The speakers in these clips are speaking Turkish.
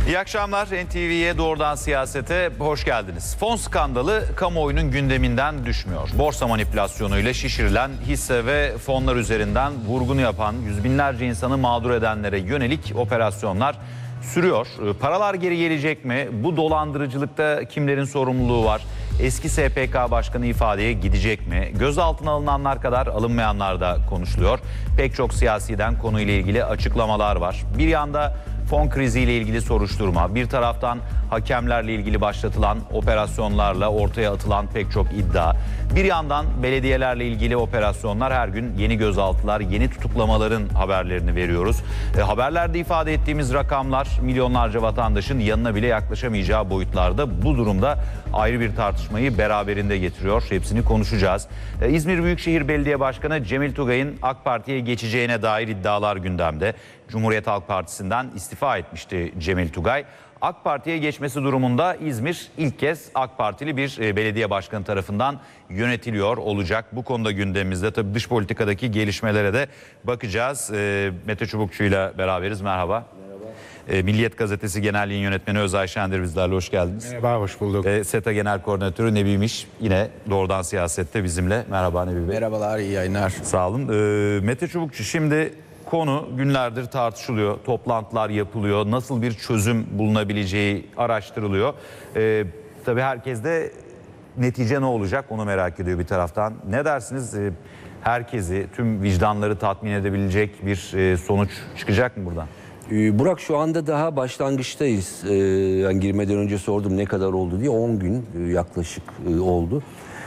İyi akşamlar. NTV'ye doğrudan siyasete hoş geldiniz. Fon skandalı kamuoyunun gündeminden düşmüyor. Borsa manipülasyonuyla şişirilen hisse ve fonlar üzerinden vurgunu yapan yüz binlerce insanı mağdur edenlere yönelik operasyonlar sürüyor. Paralar geri gelecek mi? Bu dolandırıcılıkta kimlerin sorumluluğu var? Eski SPK Başkanı ifadeye gidecek mi? Gözaltına alınanlar kadar alınmayanlar da konuşuluyor. Pek çok siyasiden konuyla ilgili açıklamalar var. Bir yanda fon kriziyle ilgili soruşturma, bir taraftan hakemlerle ilgili başlatılan operasyonlarla ortaya atılan pek çok iddia. Bir yandan belediyelerle ilgili operasyonlar, her gün yeni gözaltılar, yeni tutuklamaların haberlerini veriyoruz. Haberlerde ifade ettiğimiz rakamlar milyonlarca vatandaşın yanına bile yaklaşamayacağı boyutlarda. Bu durumda ayrı bir tartışmayı beraberinde getiriyor. Hepsini konuşacağız. İzmir Büyükşehir Belediye Başkanı Cemil Tugay'ın AK Parti'ye geçeceğine dair iddialar gündemde. Cumhuriyet Halk Partisi'nden istifa etmişti Cemil Tugay. AK Parti'ye geçmesi durumunda İzmir ilk kez AK Partili bir belediye başkanı tarafından yönetiliyor olacak. Bu konuda gündemimizde, tabii dış politikadaki gelişmelere de bakacağız. Mete Çubukçu'yla beraberiz. Merhaba. Merhaba. Milliyet Gazetesi Genel Yayın Yönetmeni Özay Şendir bizlerle, hoş geldiniz. Merhaba, hoş bulduk. SETA Genel Koordinatörü Nebi Miş yine doğrudan siyasette bizimle. Merhaba Nebi Bey. Merhabalar, iyi yayınlar. Sağ olun. Mete Çubukçu, şimdi konu günlerdir tartışılıyor, toplantılar yapılıyor, nasıl bir çözüm bulunabileceği araştırılıyor. Tabii herkes de netice ne olacak onu merak ediyor bir taraftan. Ne dersiniz? Herkesi, tüm vicdanları tatmin edebilecek bir sonuç çıkacak mı buradan? Burak, şu anda daha başlangıçtayız. Yani girmeden önce sordum ne kadar oldu diye. 10 gün yaklaşık oldu.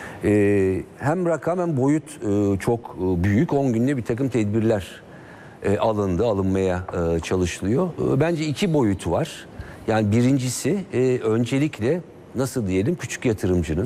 Hem rakam hem boyut çok büyük. 10 günde bir takım tedbirler alınmaya çalışılıyor. Bence iki boyutu var. Yani birincisi öncelikle nasıl diyelim, küçük yatırımcının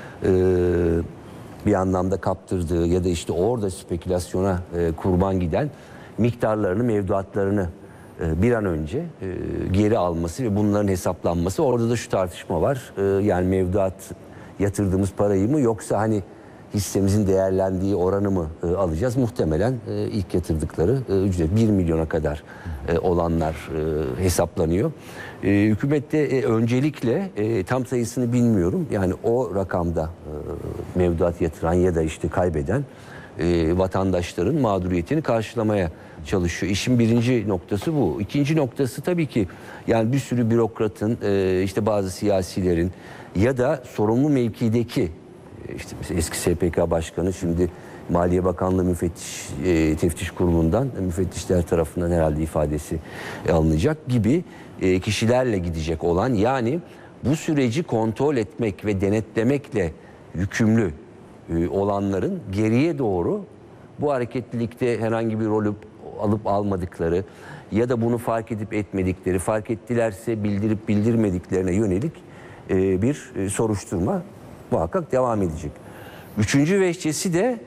bir anlamda kaptırdığı ya da işte orada spekülasyona kurban giden miktarlarını, mevduatlarını bir an önce geri alması ve bunların hesaplanması. Orada da şu tartışma var. Yani mevduat yatırdığımız parayı mı, yoksa hani hissemizin değerlendiği oranı mı alacağız? Muhtemelen ilk yatırdıkları ücret 1 milyona kadar olanlar hesaplanıyor. Hükümette öncelikle tam sayısını bilmiyorum. Yani o rakamda mevduat yatıran ya da işte kaybeden vatandaşların mağduriyetini karşılamaya çalışıyor. İşin birinci noktası bu. İkinci noktası tabii ki yani bir sürü bürokratın, işte bazı siyasilerin ya da sorumlu mevkideki, işte mesela eski SPK Başkanı, şimdi Maliye Bakanlığı Teftiş Kurulu'ndan müfettişler tarafından herhalde ifadesi alınacak gibi kişilerle gidecek olan, yani bu süreci kontrol etmek ve denetlemekle yükümlü olanların geriye doğru bu hareketlilikte herhangi bir rol alıp almadıkları ya da bunu fark edip etmedikleri, fark ettilerse bildirip bildirmediklerine yönelik bir soruşturma muhakkak devam edecek. Üçüncü veçesi de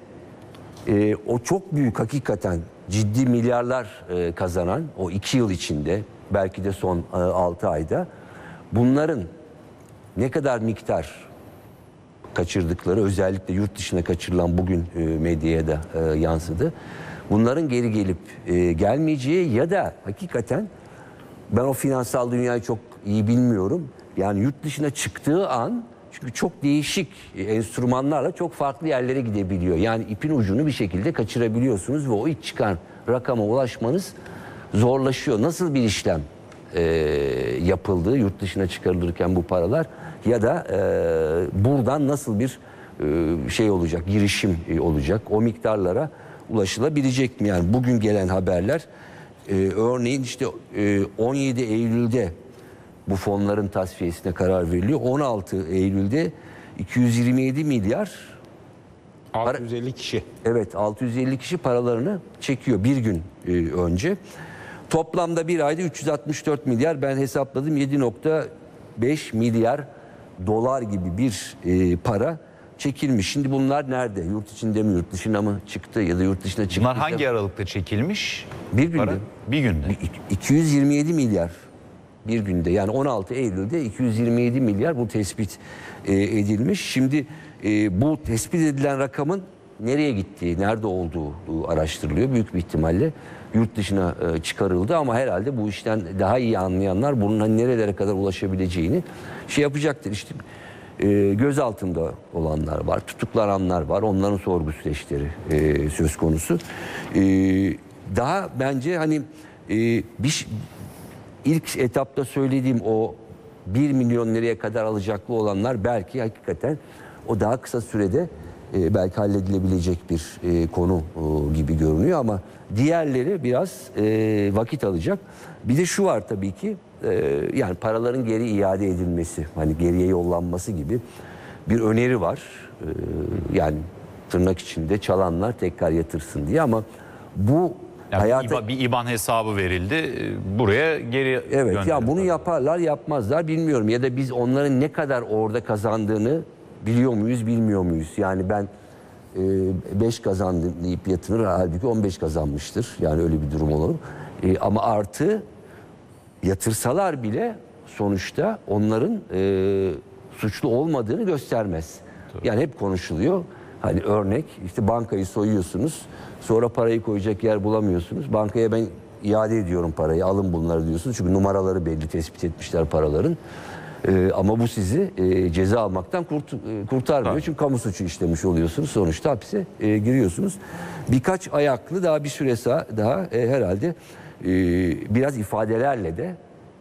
o çok büyük, hakikaten ciddi milyarlar kazanan o 2 yıl içinde, belki de son 6 ayda bunların ne kadar miktar kaçırdıkları, özellikle yurt dışına kaçırılan, bugün medyaya da yansıdı. Bunların geri gelip gelmeyeceği ya da hakikaten, ben o finansal dünyayı çok iyi bilmiyorum. Yani yurt dışına çıktığı an, çünkü çok değişik enstrümanlarla çok farklı yerlere gidebiliyor. Yani ipin ucunu bir şekilde kaçırabiliyorsunuz ve o ilk çıkan rakama ulaşmanız zorlaşıyor. Nasıl bir işlem yapıldığı yurt dışına çıkarılırken bu paralar, ya da buradan nasıl bir şey olacak, girişim olacak, o miktarlara ulaşılabilecek mi? Yani bugün gelen haberler, örneğin işte 17 Eylül'de bu fonların tasfiyesine karar veriliyor. 16 Eylül'de 227 milyar 650 kişi. Evet, 650 kişi paralarını çekiyor bir gün önce. Toplamda bir ayda 364 milyar, ben hesapladım, 7,5 milyar dolar gibi bir para çekilmiş. Şimdi bunlar nerede? Yurt içinde mi, yurt dışına mı çıktı ya da yurt dışına çıktı? Bunlar hangi aralıkta çekilmiş? Bir günde. Para? Bir günde. 227 milyar bir günde. Yani 16 Eylül'de 227 milyar bu tespit edilmiş. Şimdi bu tespit edilen rakamın nereye gittiği, nerede olduğu araştırılıyor. Büyük bir ihtimalle yurt dışına çıkarıldı ama herhalde bu işten daha iyi anlayanlar bunun hani nerelere kadar ulaşabileceğini şey yapacaktır. İşte gözaltında olanlar var, tutuklananlar var, onların sorgu süreçleri söz konusu. Daha bence hani ilk etapta söylediğim o 1 milyon liraya kadar alacaklı olanlar belki hakikaten o daha kısa sürede belki halledilebilecek bir konu gibi görünüyor ama diğerleri biraz vakit alacak. Bir de şu var tabii ki yani paraların geri iade edilmesi, hani geriye yollanması gibi bir öneri var. Yani tırnak içinde çalanlar tekrar yatırsın diye ama bu Yani hayata... bir IBAN hesabı verildi. Buraya geri Evet ya bunu yaparlar yapmazlar bilmiyorum ya da biz onların ne kadar orada kazandığını biliyor muyuz bilmiyor muyuz? Yani ben 5 kazandım deyip yatırır halbuki 15 kazanmıştır. Yani öyle bir durum olur. Ama artı yatırsalar bile sonuçta onların suçlu olmadığını göstermez. Tabii. Yani hep konuşuluyor. Hani örnek işte bankayı soyuyorsunuz. Sonra parayı koyacak yer bulamıyorsunuz. Bankaya ben iade ediyorum parayı alın bunları diyorsunuz. Çünkü numaraları belli tespit etmişler paraların. Ama bu sizi ceza almaktan kurtarmıyor. Evet. Çünkü kamu suçu işlemiş oluyorsunuz. Sonuçta hapse giriyorsunuz. Birkaç ayaklı daha bir süre daha herhalde biraz ifadelerle de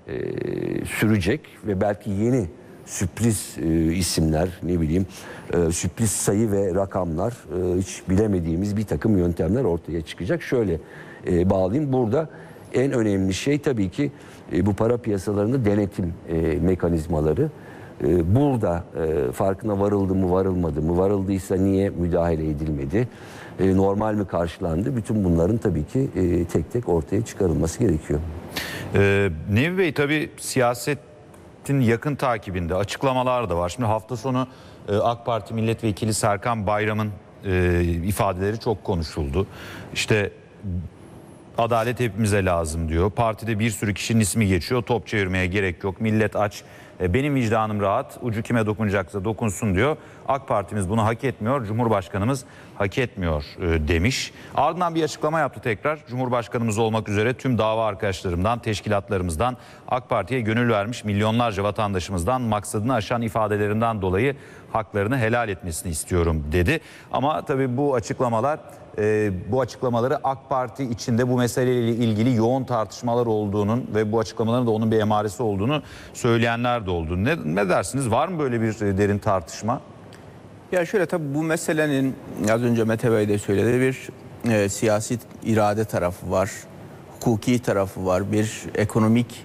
sürecek ve belki yeni sürpriz isimler ne bileyim sürpriz sayı ve rakamlar hiç bilemediğimiz bir takım yöntemler ortaya çıkacak. Şöyle bağlayayım burada en önemli şey tabii ki bu para piyasalarında denetim mekanizmaları. Burada farkına varıldı mı varılmadı mı varıldıysa niye müdahale edilmedi normal mi karşılandı bütün bunların tabii ki tek tek ortaya çıkarılması gerekiyor. Nevi Bey tabii siyasetin yakın takibinde açıklamalar da var. Şimdi hafta sonu AK Parti milletvekili Serkan Bayram'ın ifadeleri çok konuşuldu. İşte adalet hepimize lazım diyor. Partide bir sürü kişinin ismi geçiyor. Top çevirmeye gerek yok. Millet aç. Benim vicdanım rahat. Ucu kime dokunacaksa dokunsun diyor. AK Partimiz bunu hak etmiyor. Cumhurbaşkanımız hak etmiyor demiş. Ardından bir açıklama yaptı tekrar. Cumhurbaşkanımız olmak üzere tüm dava arkadaşlarımdan, teşkilatlarımızdan AK Parti'ye gönül vermiş milyonlarca vatandaşımızdan maksadını aşan ifadelerinden dolayı haklarını helal etmesini istiyorum dedi. Ama tabii bu açıklamaları AK Parti içinde bu meseleyle ilgili yoğun tartışmalar olduğunun ve bu açıklamaların da onun bir emaresi olduğunu söyleyenler de oldu. Ne dersiniz? Var mı böyle bir derin tartışma? Ya şöyle tabii bu meselenin az önce Mete Bey de söyledi bir siyasi irade tarafı var, hukuki tarafı var, bir ekonomik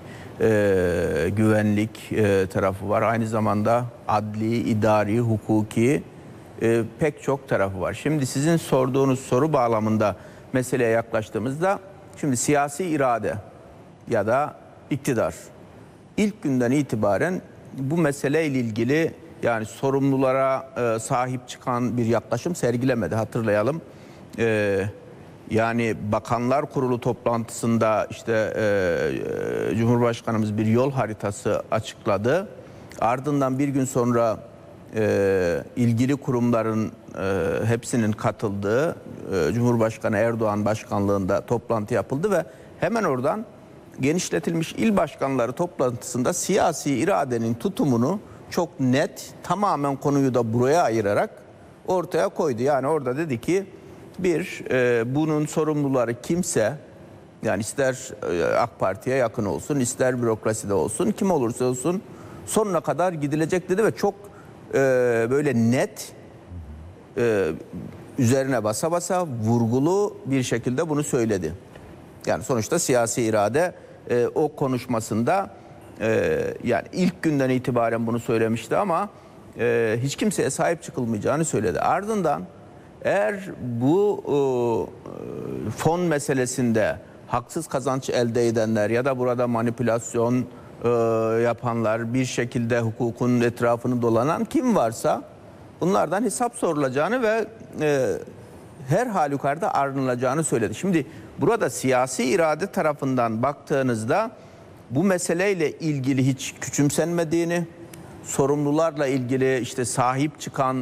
güvenlik tarafı var. Aynı zamanda adli, idari, hukuki pek çok tarafı var. Şimdi sizin sorduğunuz soru bağlamında meseleye yaklaştığımızda şimdi siyasi irade ya da iktidar ilk günden itibaren bu meseleyle ilgili yani sorumlulara sahip çıkan bir yaklaşım sergilemedi. Hatırlayalım. Yani Bakanlar Kurulu toplantısında işte Cumhurbaşkanımız bir yol haritası açıkladı. Ardından bir gün sonra ilgili kurumların hepsinin katıldığı Cumhurbaşkanı Erdoğan başkanlığında toplantı yapıldı ve hemen oradan genişletilmiş il başkanları toplantısında siyasi iradenin tutumunu çok net tamamen konuyu da buraya ayırarak ortaya koydu. Yani orada dedi ki bunun sorumluları kimse yani ister AK Parti'ye yakın olsun ister bürokraside olsun kim olursa olsun sonuna kadar gidilecek dedi ve çok böyle net üzerine basa basa vurgulu bir şekilde bunu söyledi. Yani sonuçta siyasi irade o konuşmasında yani ilk günden itibaren bunu söylemişti ama hiç kimseye sahip çıkılmayacağını söyledi. Ardından eğer bu fon meselesinde haksız kazanç elde edenler ya da burada manipülasyon yapanlar bir şekilde hukukun etrafını dolanan kim varsa bunlardan hesap sorulacağını ve her halükarda aranılacağını söyledi. Şimdi burada siyasi irade tarafından baktığınızda bu meseleyle ilgili hiç küçümsenmediğini, sorumlularla ilgili işte sahip çıkan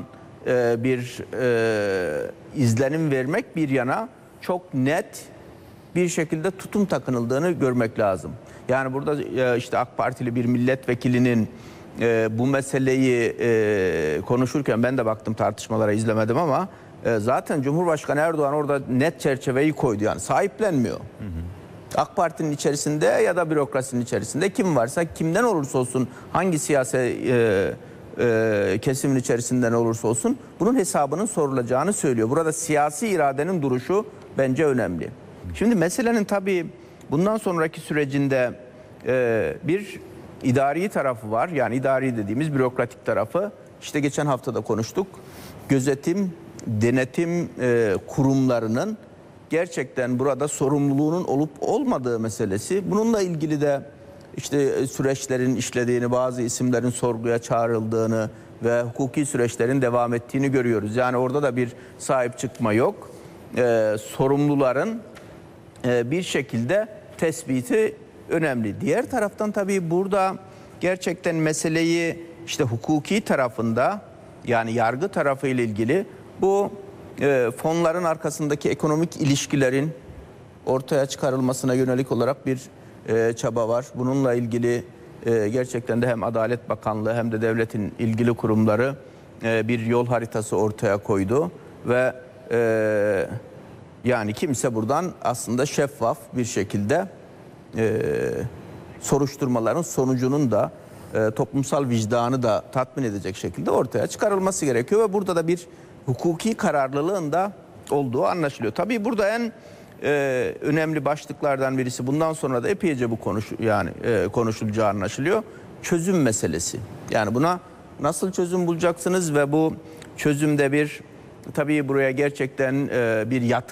bir izlenim vermek bir yana çok net bir şekilde tutum takınıldığını görmek lazım. Yani burada işte AK Partili bir milletvekilinin bu meseleyi konuşurken ben de baktım, tartışmalara izlemedim ama zaten Cumhurbaşkanı Erdoğan orada net çerçeveyi koydu, yani sahiplenmiyor. AK Parti'nin içerisinde ya da bürokrasinin içerisinde kim varsa, kimden olursa olsun, hangi siyasi kesimin içerisinden olursa olsun bunun hesabının sorulacağını söylüyor. Burada siyasi iradenin duruşu bence önemli. Şimdi meselenin tabii bundan sonraki sürecinde bir idari tarafı var. Yani idari dediğimiz bürokratik tarafı. İşte geçen hafta da konuştuk. Gözetim, denetim kurumlarının gerçekten burada sorumluluğunun olup olmadığı meselesi. Bununla ilgili de işte süreçlerin işlediğini, bazı isimlerin sorguya çağrıldığını ve hukuki süreçlerin devam ettiğini görüyoruz. Yani orada da bir sahip çıkma yok. Sorumluların bir şekilde tespiti önemli. Diğer taraftan tabii burada gerçekten meseleyi işte hukuki tarafında, yani yargı tarafı ile ilgili bu fonların arkasındaki ekonomik ilişkilerin ortaya çıkarılmasına yönelik olarak bir çaba var. Bununla ilgili gerçekten de hem Adalet Bakanlığı hem de devletin ilgili kurumları bir yol haritası ortaya koydu ve yani kimse buradan aslında şeffaf bir şekilde soruşturmaların sonucunun da toplumsal vicdanı da tatmin edecek şekilde ortaya çıkarılması gerekiyor ve burada da bir hukuki kararlılığın da olduğu anlaşılıyor. Tabii burada en önemli başlıklardan birisi, bundan sonra da epeyce bu konuşulacağı anlaşılıyor. Çözüm meselesi. Yani buna nasıl çözüm bulacaksınız ve bu çözümde tabii buraya gerçekten bir yatırım